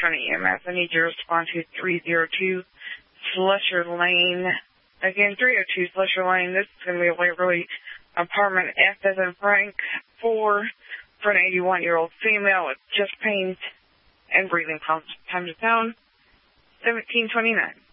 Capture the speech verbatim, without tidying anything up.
County E M S. I need you to respond to three oh two Slusher Lane. Again, three oh two Slusher Lane. This is going to be a Waverly apartment, F as in Frank, four, for an eighty-one-year-old female with chest pains and breathing problems. Time to town, seventeen twenty-nine.